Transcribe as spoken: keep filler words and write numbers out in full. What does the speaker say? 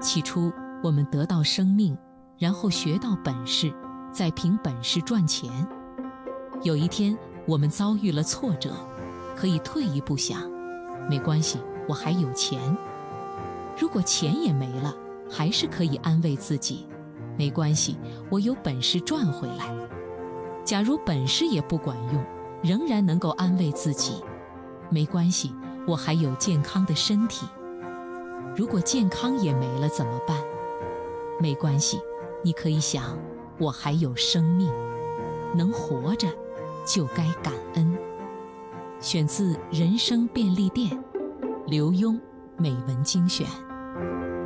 起初我们得到生命，然后学到本事，再凭本事赚钱。有一天我们遭遇了挫折，可以退一步想，没关系，我还有钱。如果钱也没了，还是可以安慰自己，没关系，我有本事赚回来。假如本事也不管用，仍然能够安慰自己，没关系，我还有健康的身体。如果健康也没了怎么办？没关系，你可以想，我还有生命，能活着就该感恩。选自《人生便利店》，刘墉美文精选。